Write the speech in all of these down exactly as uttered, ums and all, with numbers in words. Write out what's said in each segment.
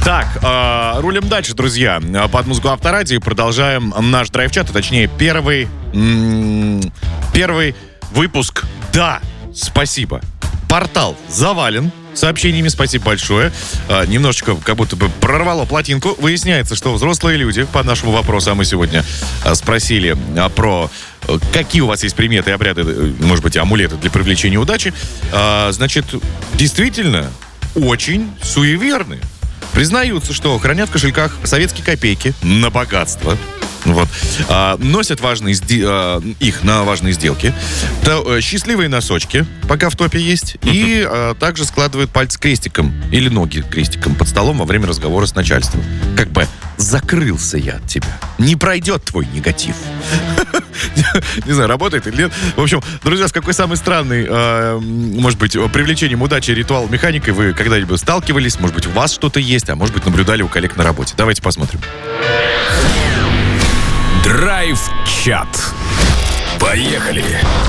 Так, э, рулим дальше, друзья. Под музыку Авторадио продолжаем наш драйв-чат, а точнее первый, м- первый выпуск. Да, спасибо. Портал завален сообщениями, спасибо большое. А, немножечко как будто бы прорвало плотинку. Выясняется, что взрослые люди, по нашему вопросу, а мы сегодня а, спросили а, про а, какие у вас есть приметы и обряды, может быть, амулеты для привлечения удачи. А, значит, действительно, очень суеверны. Признаются, что хранят в кошельках советские копейки на богатство. Вот. А, носят важные сди- а, их на важные сделки. То, а, счастливые носочки, пока в топе есть. И а, также складывают пальцы крестиком или ноги крестиком под столом во время разговора с начальством. Как бы закрылся я от тебя. Не пройдет твой негатив. Не знаю, работает или нет. В общем, друзья, с какой самый странный, э, может быть, привлечением удачи ритуал механикой вы когда-либо сталкивались? Может быть, у вас что-то есть, а может быть, наблюдали у коллег на работе. Давайте посмотрим. Драйв-чат. Поехали.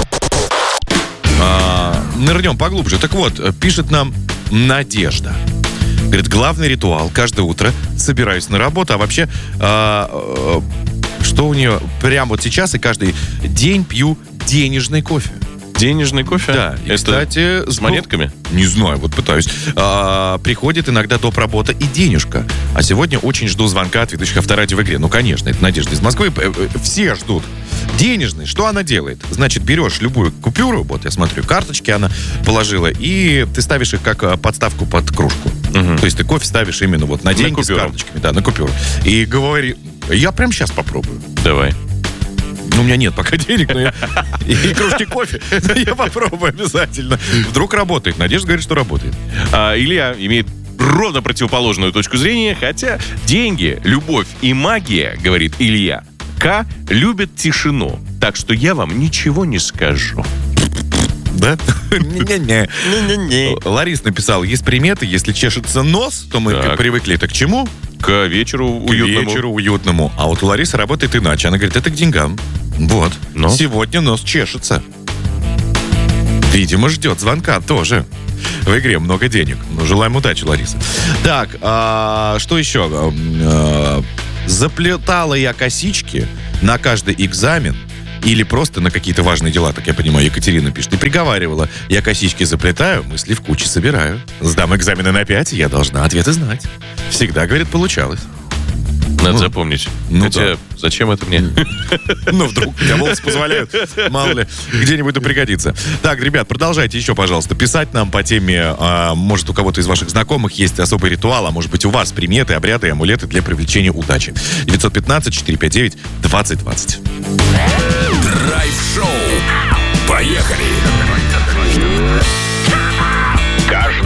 А, нырнем поглубже. Так вот, пишет нам Надежда. Говорит, главный ритуал каждое утро собираюсь на работу, а вообще... А, а, что у нее прямо вот сейчас и каждый день пью денежный кофе. Денежный кофе? Да. И, это кстати, с монетками? Не знаю, вот пытаюсь. А, приходит иногда доп. Работа и денежка. А сегодня очень жду звонка от ведущих Авторадио в игре. Ну, конечно, это Надежда из Москвы. Все ждут. Денежный. Что она делает? Значит, берешь любую купюру, вот я смотрю, карточки она положила, и ты ставишь их как подставку под кружку. Угу. То есть ты кофе ставишь именно вот на деньги с карточками. Да, на купюру. И говори, я прямо сейчас попробую. Давай. Ну, у меня нет пока денег, но я... И кружки кофе. Но я попробую обязательно. Вдруг работает. Надежда говорит, что работает. А, Илья имеет ровно противоположную точку зрения, хотя деньги, любовь и магия, говорит Илья, К любят тишину. Так что я вам ничего не скажу. Да? Не-не-не. Не-не-не. Ларис написал, есть приметы, если чешется нос, то мы Так. привыкли это к чему? К вечеру К уютному. вечеру уютному. А вот у Ларисы работает иначе. Она говорит, это к деньгам. Вот. Но? Сегодня нос чешется. Видимо, ждет звонка тоже. В игре много денег. Ну, желаем удачи, Лариса. Так, а, что еще? А, заплетала я косички на каждый экзамен или просто на какие-то важные дела, так я понимаю, Екатерина пишет. И приговаривала, я косички заплетаю, мысли в куче собираю. Сдам экзамены на пять, я должна ответы знать. Всегда, говорит, получалось. Надо Ну, запомнить. ну Хотя, да. зачем это мне? Ну, вдруг у тебя волосы позволяют. Мало ли, где-нибудь да пригодится. Так, ребят, продолжайте еще, пожалуйста, писать нам по теме. А, может, у кого-то из ваших знакомых есть особый ритуал, а может быть, у вас приметы, обряды и амулеты для привлечения удачи. девятьсот пятнадцать четыреста пятьдесят девять двадцать двадцать. Драйв-шоу. Поехали.